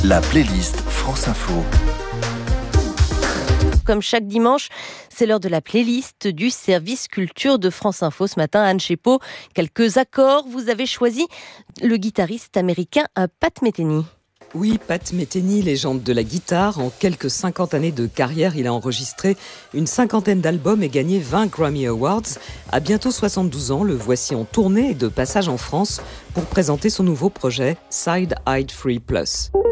La playlist France Info. Comme chaque dimanche, c'est l'heure de la playlist du service culture de France Info. Ce matin, Anne Chepeau, quelques accords. Vous avez choisi le guitariste américain Pat Metheny. Oui, Pat Metheny, légende de la guitare. En quelques 50 années de carrière, il a enregistré une cinquantaine d'albums et gagné 20 Grammy Awards. À bientôt 72 ans, le voici en tournée et de passage en France pour présenter son nouveau projet Side-Eyed Free Plus.